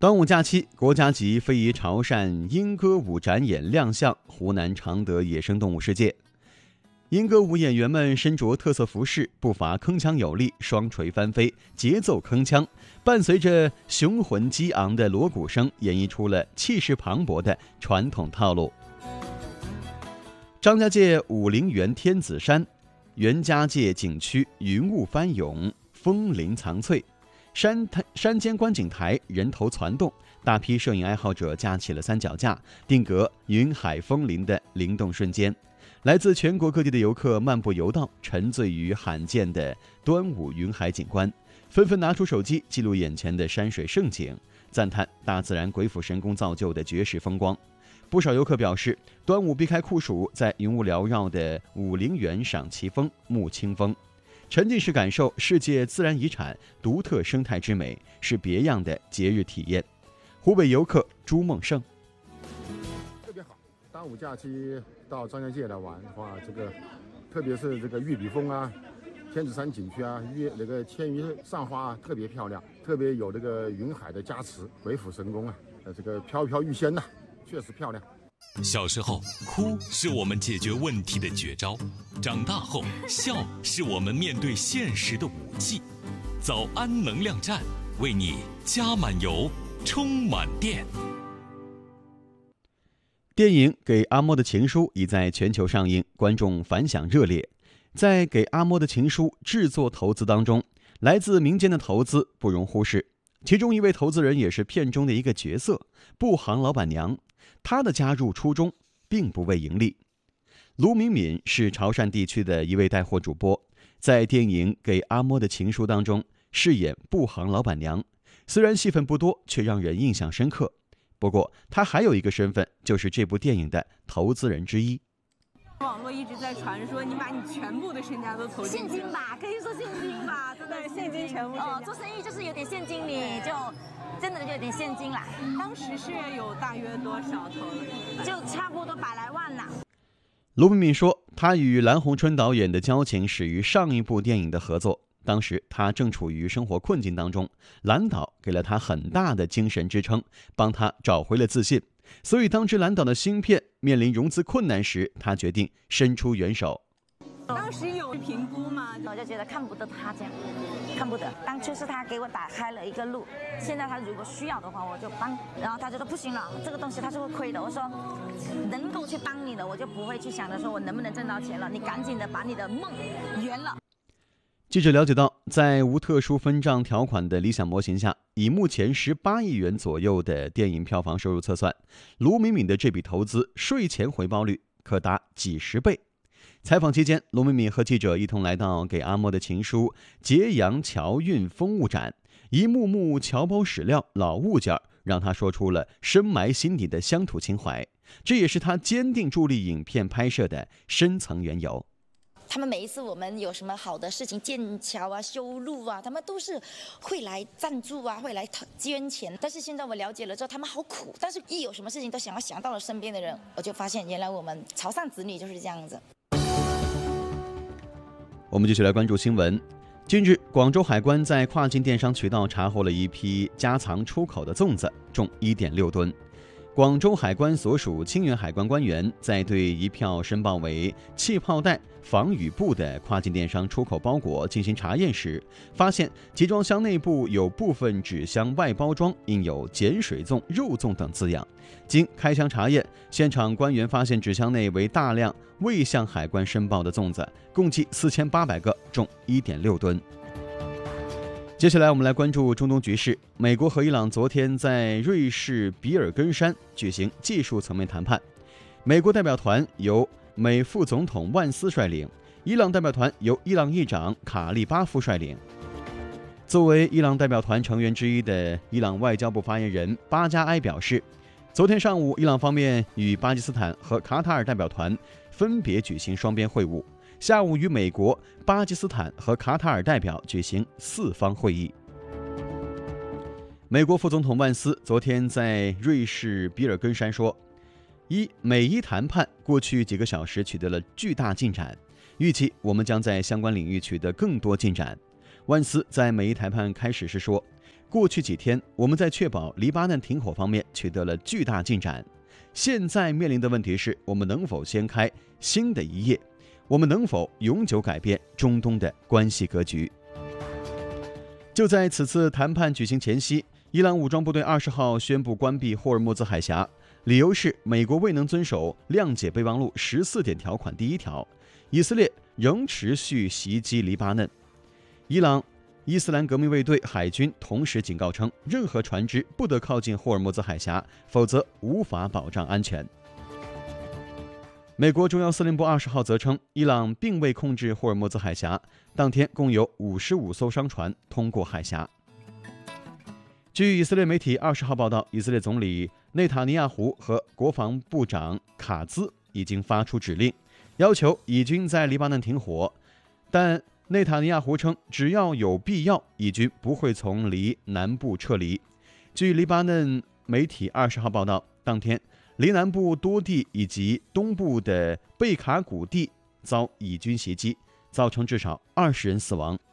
端午假期，国家级非遗潮汕莺歌舞展演亮相湖南常德野生动物世界。莺歌舞演员们身着特色服饰，步伐铿锵有力，双锤翻飞，节奏铿锵，伴随着雄浑激昂的锣鼓声，演绎出了气势磅礴的传统套路。张家界武陵源天子山、袁家界景区云雾翻涌，枫林藏翠。山间观景台人头攒动，大批摄影爱好者架起了三脚架，定格云海枫林的灵动瞬间。来自全国各地的游客漫步游道，沉醉于罕见的端午云海景观，纷纷拿出手机记录眼前的山水盛景，赞叹大自然鬼斧神工造就的绝世风光。不少游客表示，端午避开酷暑，在云雾缭绕的武陵源赏奇峰、沐清风，沉浸式感受世界自然遗产独特生态之美，是别样的节日体验。湖北游客朱梦胜： 特别好，端午假期到张家界来玩的话，特别是这个玉笔峰啊、天子山景区啊、千鱼上花啊，特别漂亮，特别有这个云海的加持，鬼斧神工啊，这个飘飘欲仙呐，确实漂亮。 小时候，哭是我们解决问题的绝招；长大后，笑是我们面对现实的武器。早安能量站为你加满油，充满电。 电影《给阿嬷的情书》已在全球上映，观众反响热烈。在《给阿嬷的情书》制作投资当中，来自民间的投资不容忽视。其中一位投资人也是片中的一个角色——布行老板娘。她的加入初衷并不为盈利。卢敏敏是潮汕地区的一位带货主播，在电影《给阿嬷的情书》当中饰演布行老板娘，虽然戏份不多，却让人印象深刻。不过，她还有一个身份，就是这部电影的投资人之一。 网络一直在传说你把你全部的身家都投进去， 现金吧，可以说现金吧，真的现金全部做生意就是有点现金，你就真的就有点现金啦。 当时是有大约多少投了？ 就差不多100来万啦。 卢敏敏说，她与蓝洪春导演的交情始于上一部电影的合作。当时她正处于生活困境当中，蓝导给了她很大的精神支撑，帮她找回了自信。所以当知蓝导的新片面临融资困难时，她决定伸出援手。 当时有评估吗？ 我就觉得看不得他这样，看不得。当初是他给我打开了一个路，现在他如果需要的话，我就帮。然后他就说不行了，这个东西他是会亏的。我说能够去帮你的，我就不会去想着说我能不能挣到钱了，你赶紧的把你的梦圆了。 记者了解到，在无特殊分账条款的理想模型下，以目前18亿元左右的电影票房收入测算，卢敏敏的这笔投资税前回报率可达几十倍。采访期间，卢敏敏和记者一同来到《给阿嬷的情书》揭阳侨运风物展，一幕幕侨胞史料、老物件让他说出了深埋心底的乡土情怀，这也是他坚定助力影片拍摄的深层缘由。 他们每一次我们有什么好的事情，建桥啊、修路啊，他们都是会来赞助啊，会来捐钱。但是现在我了解了之后，他们好苦，但是一有什么事情都想到了身边的人，我就发现原来我们潮汕子女就是这样子。 我们继续来关注新闻。近日，广州海关在跨境电商渠道查获了一批加藏出口的粽子，重1.6吨。广州海关所属清远海关官员在对一票申报为气泡袋、防雨布的跨境电商出口包裹进行查验时，发现集装箱内部有部分纸箱外包装印有碱水粽、肉粽等字样。经开箱查验，现场官员发现纸箱内为大量未向海关申报的粽子，共计4800个，重1.6吨。接下来我们来关注中东局势。美国和伊朗昨天在瑞士比尔根山举行技术层面谈判，美国代表团由美副总统万斯率领，伊朗代表团由伊朗议长卡利巴夫率领。作为伊朗代表团成员之一的伊朗外交部发言人巴加埃表示，昨天上午伊朗方面与巴基斯坦和卡塔尔代表团分别举行双边会晤，下午与美国、巴基斯坦和卡塔尔代表举行4方会议。美国副总统万斯昨天在瑞士比尔根山说，美伊谈判过去几个小时取得了巨大进展，预期我们将在相关领域取得更多进展。万斯在美伊谈判开始时说， 过去几天，我们在确保黎巴嫩停火方面取得了巨大进展。现在面临的问题是，我们能否掀开新的一页？我们能否永久改变中东的关系格局？就在此次谈判举行前夕，伊朗武装部队20号宣布关闭霍尔木兹海峡，理由是美国未能遵守谅解备忘录14点条款第1条。以色列仍持续袭击黎巴嫩。伊朗伊斯兰革命卫队海军同时警告称，任何船只不得靠近霍尔木兹海峡，否则无法保障安全。美国中央司令部20号则称，伊朗并未控制霍尔木兹海峡，当天共有55艘商船通过海峡。据以色列媒体20号报道，以色列总理内塔尼亚胡和国防部长卡兹已经发出指令，要求以军在黎巴嫩停火，但内塔尼亚胡称，只要有必要，以军不会从黎南部撤离。据黎巴嫩媒体20号报道，当天黎南部多地以及东部的贝卡谷地遭以军袭击，造成至少20人死亡。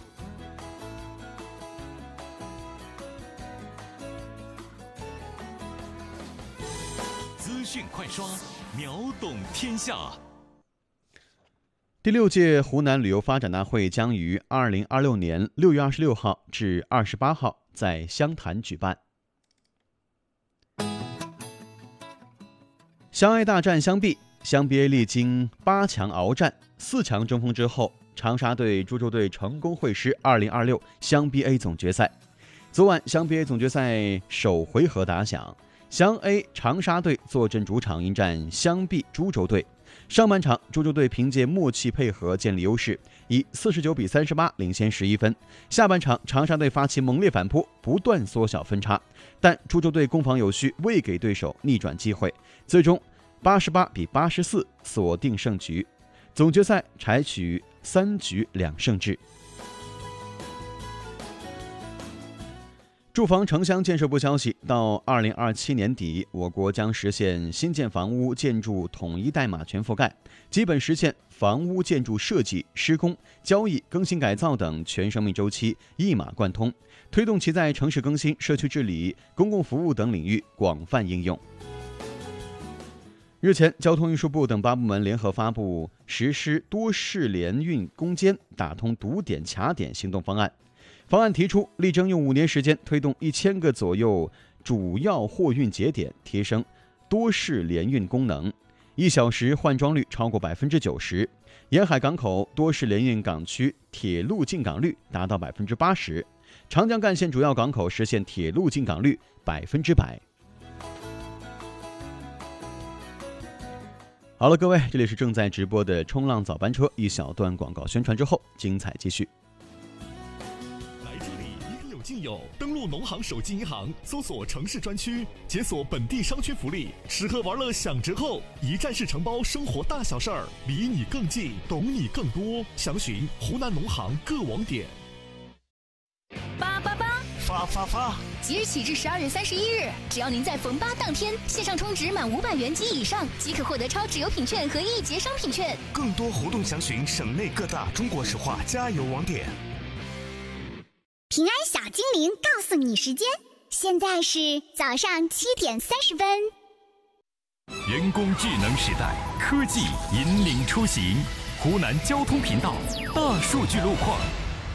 资讯快刷，秒懂天下。 第6届湖南旅游发展大会将于2026年6月26号至28号在湘潭举办。湘 A 大战湘 B， 湘 B A 历经8强鏖战，4强争锋之后，长沙队、株洲队成功会师2026湘 B A 总决赛。昨晚湘 B A 总决赛首回合打响，湘 A 长沙队坐镇主场迎战湘 B 株洲队。上半场，株洲队凭借默契配合建立优势，以49比38领先11分。下半场，长沙队发起猛烈反扑，不断缩小分差，但株洲队攻防有序，未给对手逆转机会，最终88比84锁定胜局。总决赛采取3局2胜制。住房城乡建设部消息，到2027年底，我国将实现新建房屋建筑统一代码全覆盖，基本实现房屋建筑设计、施工、交易、更新改造等全生命周期一码贯通，推动其在城市更新、社区治理、公共服务等领域广泛应用。日前，交通运输部等8部门联合发布实施多市联运攻坚打通堵点卡点行动方案。方案提出，力争用5年时间推动1000个左右主要货运节点提升多市联运功能，1小时换装率超过90%，沿海港口多市联运港区铁路进港率达到80%，长江干线主要港口实现铁路进港率100%。好了，各位，这里是正在直播的冲浪早班车，一小段广告宣传之后，精彩继续。 竟有登录农行手机银行，搜索城市专区，解锁本地商圈福利，吃喝玩乐享折扣，一站式承包生活大小事儿，离你更近，懂你更多。详询湖南农行各网点。 发！即日起至12月31日，只要您在逢8当天线上充值满500元及以上，即可获得超值优品券和1节商品券。 更多活动详询省内各大中国石化加油网点。 平安小精灵告诉你时间，现在是早上7点30分。 人工智能时代，科技引领出行。湖南交通频道大数据路况。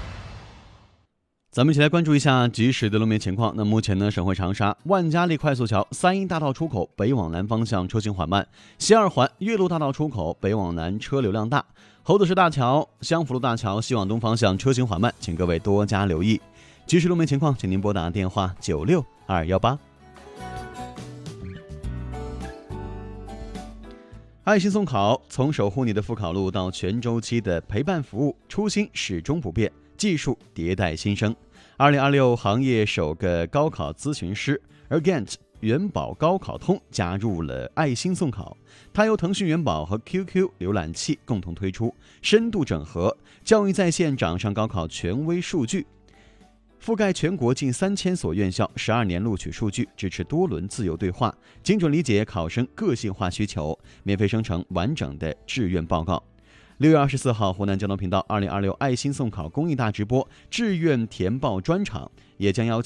咱们一起来关注一下即时的路面情况。那目前呢，省会长沙万家利快速桥三阴大道出口北往南方向车行缓慢，西二环岳麓大道出口北往南车流量大，猴子石大桥、湘福路大桥西往东方向车行缓慢，请各位多加留意。即时路面情况，请您拨打电话96218。爱心送考，从守护你的复考路到全周期的陪伴服务，初心始终不变，技术迭代新生。2026行业首个高考咨询师 Argent 元宝高考通加入了爱心送考，它由腾讯元宝和 QQ 浏览器共同推出，深度整合教育在线掌上高考权威数据，覆盖全国近3000所院校，12年录取数据，支持多轮自由对话，精准理解考生个性化需求，免费生成完整的志愿报告。 6月24号，湖南交通频道2026爱心送考公益大直播志愿填报专场也将邀请